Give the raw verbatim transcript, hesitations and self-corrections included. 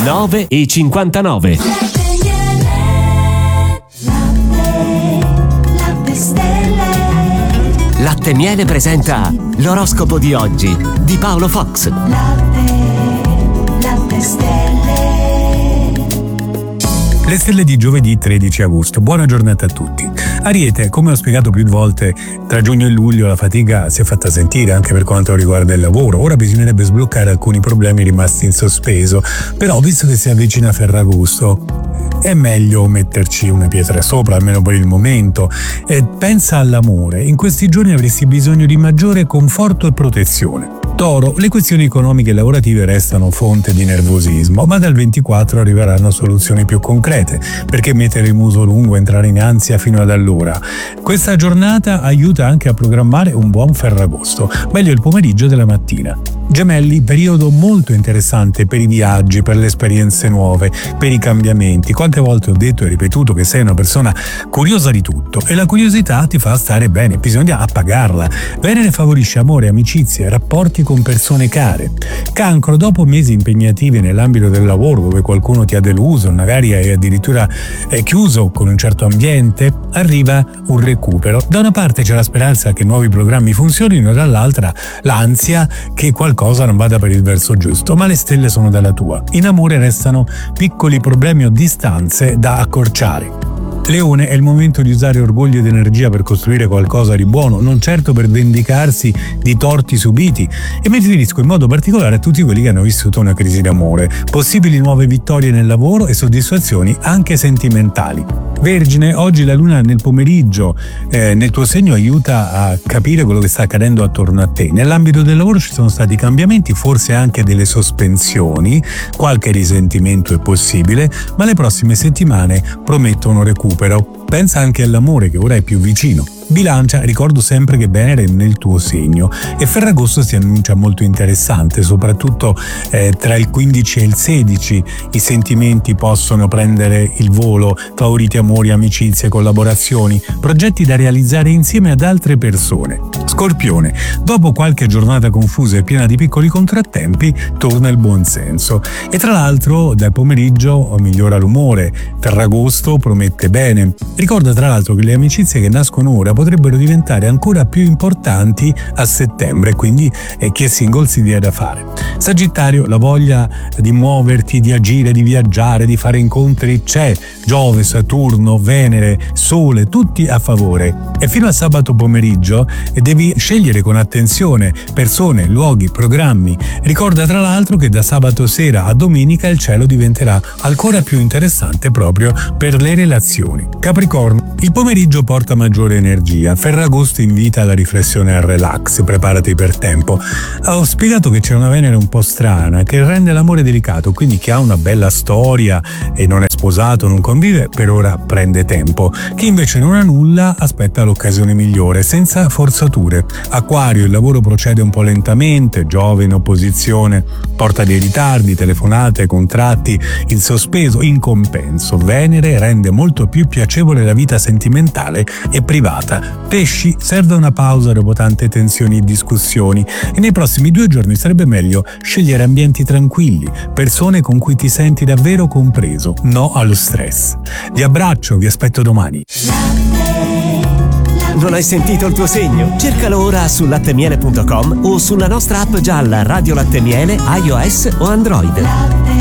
nove e cinquantanove. Latte Miele presenta l'oroscopo di oggi di Paolo Fox. Latte, latte stelle. Le stelle di giovedì tredici agosto. Buona giornata a tutti. Ariete, come ho spiegato più volte, tra giugno e luglio la fatica si è fatta sentire anche per quanto riguarda il lavoro. Ora bisognerebbe sbloccare alcuni problemi rimasti in sospeso, però visto che si avvicina Ferragosto è meglio metterci una pietra sopra, almeno per il momento. E pensa all'amore. In questi giorni avresti bisogno di maggiore conforto e protezione. Toro, le questioni economiche e lavorative restano fonte di nervosismo, ma dal ventiquattro arriveranno soluzioni più concrete. Perché mettere il muso lungo e entrare in ansia fino ad allora? Questa giornata aiuta anche a programmare un buon Ferragosto, meglio il pomeriggio della mattina. Gemelli, periodo molto interessante per i viaggi, per le esperienze nuove, per i cambiamenti. Quante volte ho detto e ripetuto che sei una persona curiosa di tutto e la curiosità ti fa stare bene, bisogna appagarla. Venere favorisce amore, amicizie, rapporti con persone care. Cancro, dopo mesi impegnativi nell'ambito del lavoro dove qualcuno ti ha deluso, magari hai addirittura è chiuso con un certo ambiente, arriva un recupero. Da una parte c'è la speranza che nuovi programmi funzionino, dall'altra l'ansia che qualcosa non vada per il verso giusto, ma le stelle sono dalla tua. In amore restano piccoli problemi o distanze da accorciare. Leone, è il momento di usare orgoglio ed energia per costruire qualcosa di buono, non certo per vendicarsi di torti subiti, e mi riferisco in modo particolare a tutti quelli che hanno vissuto una crisi d'amore. Possibili nuove vittorie nel lavoro e soddisfazioni anche sentimentali. Vergine, oggi la luna nel pomeriggio eh, nel tuo segno aiuta a capire quello che sta accadendo attorno a te. Nell'ambito del lavoro ci sono stati cambiamenti, forse anche delle sospensioni, qualche risentimento è possibile, ma le prossime settimane promettono recupero. Pensa anche all'amore che ora è più vicino. Bilancia, ricordo sempre che Venere è nel tuo segno e Ferragosto si annuncia molto interessante, soprattutto eh, tra il quindici e il sedici i sentimenti possono prendere il volo, favoriti amori, amicizie, collaborazioni, progetti da realizzare insieme ad altre persone. Scorpione, dopo qualche giornata confusa e piena di piccoli contrattempi, torna il buonsenso e tra l'altro dal pomeriggio migliora l'umore. Ferragosto promette bene. Ricorda tra l'altro che le amicizie che nascono ora potrebbero diventare ancora più importanti a settembre, quindi eh, chi è single si dia da fare. Sagittario, la voglia di muoverti, di agire, di viaggiare, di fare incontri c'è. Giove, Saturno, Venere, Sole, tutti a favore. E fino a sabato pomeriggio devi scegliere con attenzione persone, luoghi, programmi. Ricorda tra l'altro che da sabato sera a domenica il cielo diventerà ancora più interessante proprio per le relazioni. Capricorno, il pomeriggio porta maggiore energia. Ferragosto invita alla riflessione e al relax, preparati per tempo. Ho spiegato che c'è una Venere un po' strana che rende l'amore delicato, quindi chi ha una bella storia e non è sposato, non convive, per ora prende tempo. Chi invece non ha nulla aspetta l'occasione migliore, senza forzature. Acquario, il lavoro procede un po' lentamente, Giove in opposizione porta dei ritardi, telefonate, contratti in sospeso. In compenso, Venere rende molto più piacevole la vita sentimentale e privata. Pesci, serve una pausa dopo tante tensioni e discussioni e nei prossimi due giorni sarebbe meglio scegliere ambienti tranquilli, persone con cui ti senti davvero compreso, no allo stress. Vi abbraccio, vi aspetto domani. Non hai sentito il tuo segno? Cercalo ora su lattemiele punto com o sulla nostra app gialla Radio Latte Miele, iOS o Android.